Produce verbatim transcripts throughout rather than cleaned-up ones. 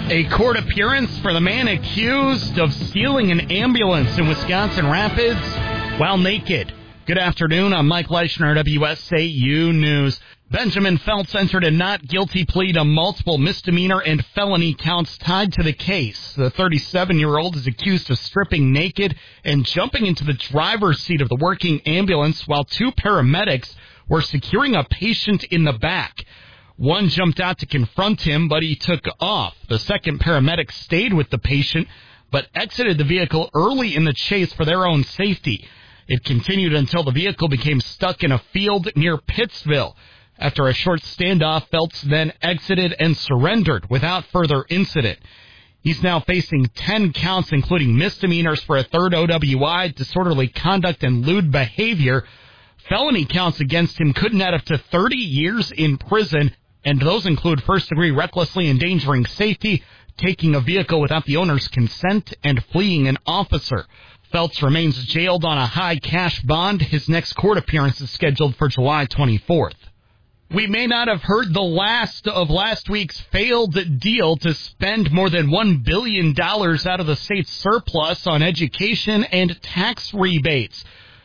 A court appearance for the man accused of stealing an ambulance in Wisconsin Rapids while naked. Good afternoon. I'm Mike Leischner, W S A U News. Benjamin Feltz entered a not guilty plea to multiple misdemeanor and felony counts tied to the case. The thirty-seven-year-old is accused of stripping naked and jumping into the driver's seat of the working ambulance while two paramedics were securing a patient in the back. One jumped out to confront him, but he took off. The second paramedic stayed with the patient, but exited the vehicle early in the chase for their own safety. It continued until the vehicle became stuck in a field near Pittsville. After a short standoff, Feltz then exited and surrendered without further incident. He's now facing ten counts, including misdemeanors for a third O W I, disorderly conduct, and lewd behavior. Felony counts against him could net up to thirty years in prison, and those include first-degree recklessly endangering safety, taking a vehicle without the owner's consent, and fleeing an officer. Feltz remains jailed on a high cash bond. His next court appearance is scheduled for July twenty-fourth. We may not have heard the last of last week's failed deal to spend more than one billion dollars out of the state's surplus on education and tax rebates.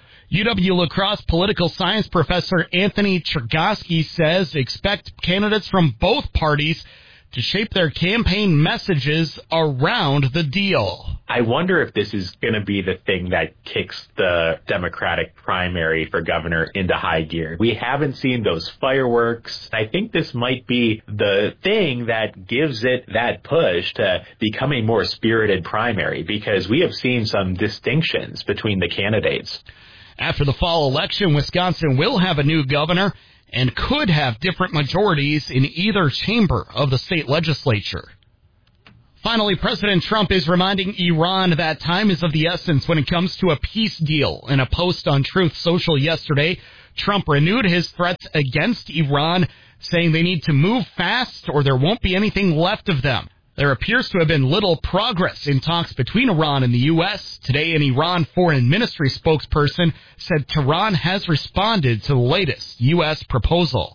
U W-La Crosse political science professor Anthony Chergosky says expect candidates from both parties to shape their campaign messages around the deal. I wonder if this is going to be the thing that kicks the Democratic primary for governor into high gear. We haven't seen those fireworks. I think this might be the thing that gives it that push to become a more spirited primary, because we have seen some distinctions between the candidates. After the fall election, Wisconsin will have a new governor and could have different majorities in either chamber of the state legislature. Finally, President Trump is reminding Iran that time is of the essence when it comes to a peace deal. In a post on Truth Social yesterday, Trump renewed his threats against Iran, saying they need to move fast or there won't be anything left of them. There appears to have been little progress in talks between Iran and the U S. Today, an Iran Foreign Ministry spokesperson said Tehran has responded to the latest U S proposal.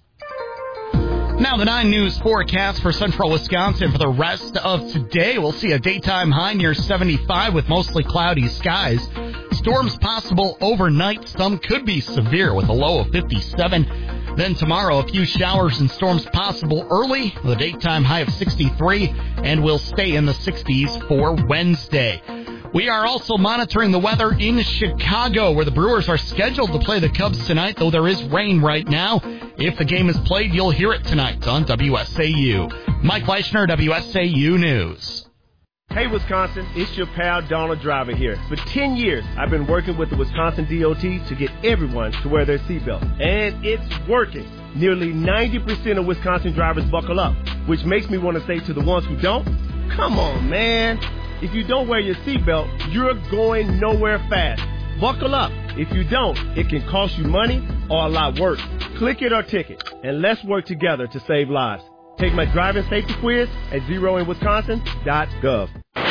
Now the nine News forecast for central Wisconsin for the rest of today. We'll see a daytime high near seventy-five with mostly cloudy skies. Storms possible overnight. Some could be severe with a low of fifty-seven. Then tomorrow, a few showers and storms possible early with a daytime high of sixty-three, and we'll stay in the sixties for Wednesday. We are also monitoring the weather in Chicago, where the Brewers are scheduled to play the Cubs tonight, though there is rain right now. If the game is played, you'll hear it tonight on W S A U. Mike Leischner, W S A U News. Hey, Wisconsin, it's your pal Donald Driver here. For ten years, I've been working with the Wisconsin D O T to get everyone to wear their seatbelt. And it's working. Nearly ninety percent of Wisconsin drivers buckle up, which makes me want to say to the ones who don't, come on, man. If you don't wear your seatbelt, you're going nowhere fast. Buckle up. If you don't, it can cost you money or a lot worse. Click it or ticket, and let's work together to save lives. Take my driving safety quiz at zero in wisconsin dot gov.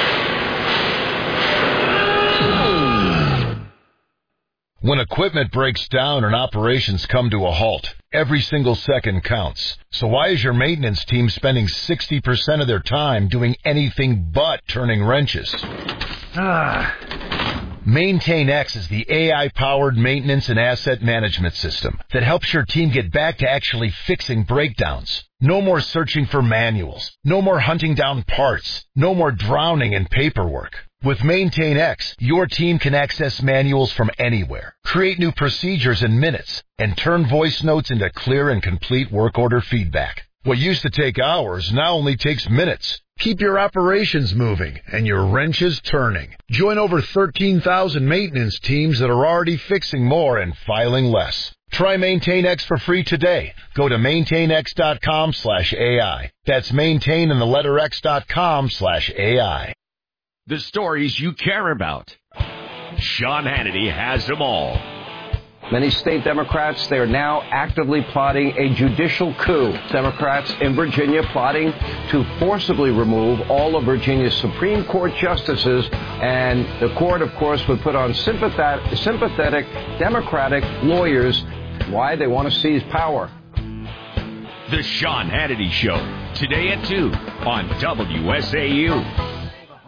When equipment breaks down and operations come to a halt, every single second counts. So why is your maintenance team spending sixty percent of their time doing anything but turning wrenches? Ah. MaintainX is the A I-powered maintenance and asset management system that helps your team get back to actually fixing breakdowns. No more searching for manuals. No more hunting down parts. No more drowning in paperwork. With MaintainX, your team can access manuals from anywhere, create new procedures in minutes, and turn voice notes into clear and complete work order feedback. What used to take hours now only takes minutes. Keep your operations moving and your wrenches turning. Join over thirteen thousand maintenance teams that are already fixing more and filing less. Try MaintainX for free today. Go to maintainx.com slash AI. That's maintain and the letter X dot com slash AI. The stories you care about. Sean Hannity has them all. Many state Democrats, they are now actively plotting a judicial coup. Democrats in Virginia plotting to forcibly remove all of Virginia's Supreme Court justices. And the court, of course, would put on sympathetic, sympathetic Democratic lawyers. Why? They want to seize power. The Sean Hannity Show, today at two on W S A U.